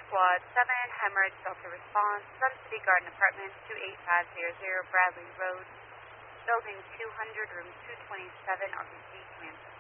Squad 7, Hemorrhage Delta Response from City Garden Apartments 28500 Bradley Road, Building 200, Room 227, RBC, command